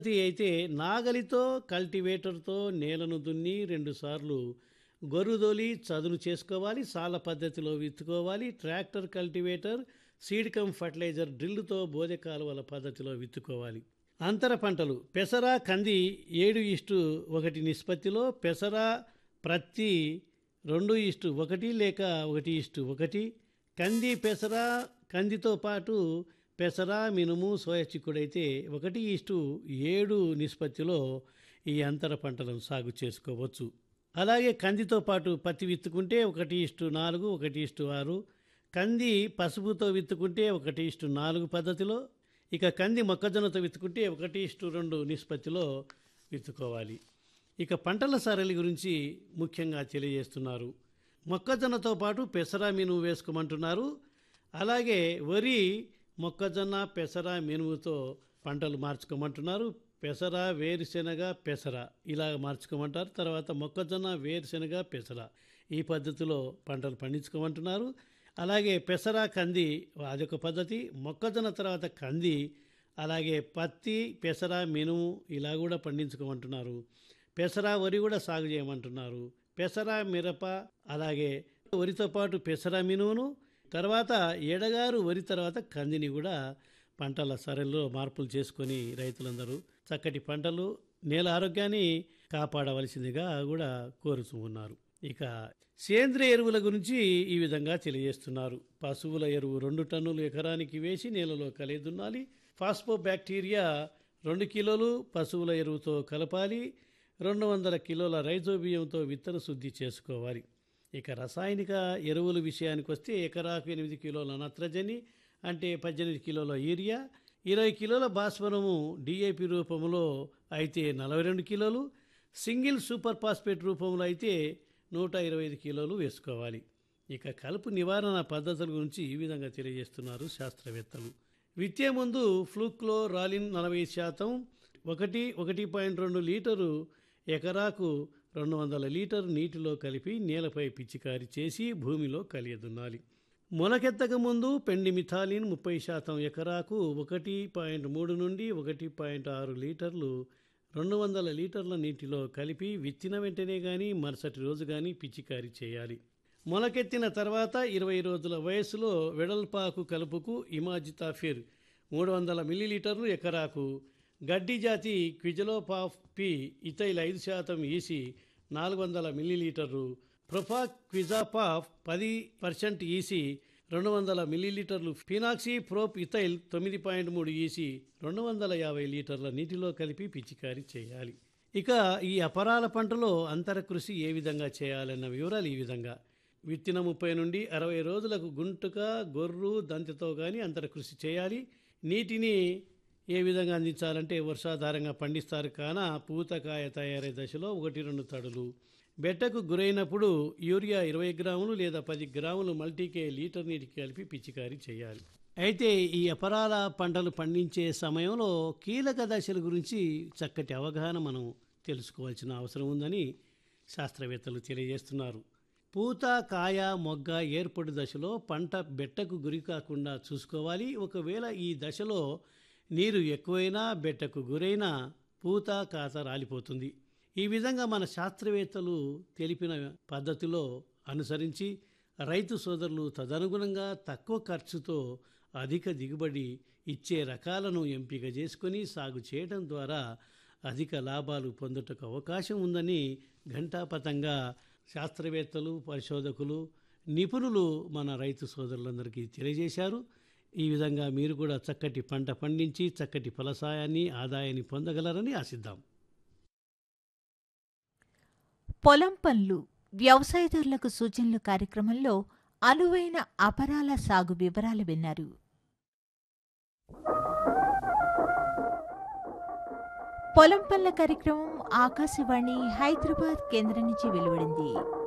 అయితే నాగలితో కల్టివేటర్తో నేలను దున్ని 2 సార్లు గొర్రుదోలి చదును చేసుకోవాలి. సాల పద్ధతిలో విత్తుకోవాలి. Tractor cultivator seed come fertiliser డ్రిల్లుతో బోదె కాలువల పద్ధతిలో విత్తుకోవాలి. అంతర పంటలు పెసర కంది 7:1 నిష్పత్తిలో పెసర ప్రత్తి 2:1 లేక 1:1 కంది పెసర కందితో పాటు పెసర మినుము సోయా చిక్కుడైతే 1:7 నిష్పత్తిలో ఈ అంతర పంటలను సాగు చేసుకోవచ్చు. అలాగే కందితో పాటు పత్తి విత్తుకుంటే 1:4 1:6 కంది పసుపుతో విత్తుకుంటే 1:4 పద్ధతిలో, ఇక కంది మొక్కజొన్నతో విత్తుకుంటే 1:2 నిష్పత్తిలో విత్తుకోవాలి. ఇక పంటల సరళి గురించి ముఖ్యంగా తెలియజేస్తున్నారు. మొక్కజొన్నతో పాటు పెసర మినుము వేసుకోమంటున్నారు. అలాగే వరి మొక్కజొన్న పెసర మినుముతో పంటలు మార్చుకోమంటున్నారు. పెసర వేరుశెనగ పెసర ఇలా మార్చుకోమంటారు. తర్వాత మొక్కజొన్న వేరుశెనగ పెసర ఈ పద్ధతిలో పంటలు పండించుకోమంటున్నారు. అలాగే పెసర కంది అదొక పద్ధతి, మొక్కజొన్న తర్వాత కంది, అలాగే పత్తి పెసర మినుము ఇలా కూడా పండించుకోమంటున్నారు. పెసర వరి కూడా సాగు చేయమంటున్నారు. పెసర మిరప అలాగే వరితో పాటు పెసర మినుమును, తర్వాత ఎడగారు వరి తర్వాత కందిని కూడా పంటల సరళిలో మార్పులు చేసుకొని రైతులందరూ చక్కటి పంటలు నేల ఆరోగ్యాన్ని కాపాడవలసిందిగా కూడా కోరుతూ ఉన్నారు. ఇక సేంద్రియ ఎరువుల గురించి ఈ విధంగా తెలియజేస్తున్నారు. పశువుల ఎరువు 2 టన్నులు ఎకరానికి వేసి నేలలో కలిదున్నాలి. ఫాస్ఫో బ్యాక్టీరియా 2 కిలోలు పశువుల ఎరువుతో కలపాలి. 200 కిలోల రైజోబియంతో విత్తన శుద్ధి చేసుకోవాలి. ఇక రసాయనిక ఎరువుల విషయానికి వస్తే ఎకరాకు 8 కిలోల నత్రజని అంటే 18 కిలోల యూరియా, 20 కిలోల భాస్వరము డిఏపి రూపంలో అయితే 42 కిలోలు, సింగిల్ సూపర్ ఫాస్ఫేట్ రూపంలో అయితే 125 కిలోలు వేసుకోవాలి. ఇక కలుపు నివారణ పద్ధతుల గురించి ఈ విధంగా తెలియజేస్తున్నారు శాస్త్రవేత్తలు. విత్తే ముందు ఫ్లూక్లో రాలిన్ 40%, 1.2 లీటరు ఎకరాకు 200 లీటర్ నీటిలో కలిపి నేలపై పిచికారి చేసి భూమిలో కలియదున్నాలి. మొలకెత్తక ముందు పెండిమిథాలిన్ 30% ఎకరాకు 1.3 నుండి 1.6 లీటర్లు 200 లీటర్ల నీటిలో కలిపి విత్తిన వెంటనే కానీ మరుసటి రోజు కానీ పిచికారి చేయాలి. మొలకెత్తిన తర్వాత 20 రోజుల వయసులో వెడల్పాకు కలుపుకు ఇమాజితాఫిర్ 300 మిల్లీలీటర్లు ఎకరాకు, గడ్డి జాతి క్విజలోపాఫ్ ఇథైల్ 5% ఈసి 400 మిల్లీలీటర్లు, ప్రొపాక్విజాపాఫ్ 10% ఈసి 200 మిల్లీలీటర్లు, ఫినాక్సీ ప్రోప్ ఇథైల్ 9.3 ఈసి 250 లీటర్ల నీటిలో కలిపి పిచికారీ చేయాలి. ఇక ఈ అపరాల పంటలో అంతర కృషి ఏ విధంగా చేయాలన్న వివరాలు ఈ విధంగా. విత్తిన 30 నుండి 60 రోజులకు గుంటుక గొర్రు దంతితో కానీ అంతర కృషి చేయాలి. నీటిని ఏ విధంగా అందించాలంటే వర్షాధారంగా పండిస్తారు కాన పూతకాయ తయారయ్యే దశలో 1-2 తడులు, బెట్టకు గురైనప్పుడు యూరియా 20 గ్రాములు లేదా 10 గ్రాములు మల్టీకే లీటర్ నీటికి కలిపి పిచికారీ చేయాలి. అయితే ఈ అపరాల పంటలు పండించే సమయంలో కీలక దశల గురించి చక్కటి అవగాహన మనం తెలుసుకోవాల్సిన అవసరం ఉందని శాస్త్రవేత్తలు తెలియజేస్తున్నారు. పూత కాయ మొగ్గ ఏర్పడు దశలో పంట బెట్టకు గురి కాకుండా చూసుకోవాలి. ఒకవేళ ఈ దశలో నీరు ఎక్కువైనా బెట్టకు గురైనా పూత కాత రాలిపోతుంది. ఈ విధంగా మన శాస్త్రవేత్తలు తెలిపిన పద్ధతిలో అనుసరించి రైతు సోదరులు తదనుగుణంగా తక్కువ ఖర్చుతో అధిక దిగుబడి ఇచ్చే రకాలను ఎంపిక చేసుకొని సాగు చేయడం ద్వారా అధిక లాభాలు పొందుటకు అవకాశం ఉందని ఘంటాపథంగా శాస్త్రవేత్తలు పరిశోధకులు నిపుణులు మన రైతు సోదరులందరికీ తెలియజేశారు. ఈ విధంగా మీరు కూడా చక్కటి పంట పండించి చక్కటి ఫలసాయాన్ని ఆదాయాన్ని పొందగలరని ఆశిద్దాం. పొలం పనులు వ్యవసాయదారులకు సూచనలు కార్యక్రమంలో అనువైన అపరాల సాగు వివరాలు విన్నారు. పొలం పనుల కార్యక్రమం ఆకాశవాణి హైదరాబాద్ కేంద్రం నుంచి వెలువడింది.